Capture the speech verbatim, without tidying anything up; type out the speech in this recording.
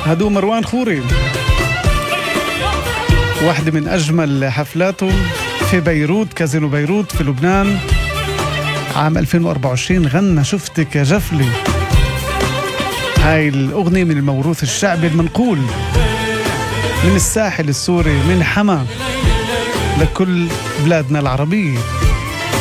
هدو مروان خوري، واحدة من أجمل حفلاته في بيروت، كازينو بيروت في لبنان عام ألفين وأربعة وعشرين. غنى شفتك يا جفلي، هاي الأغنية من الموروث الشعبي المنقول من الساحل السوري، من حما لكل بلادنا العربية.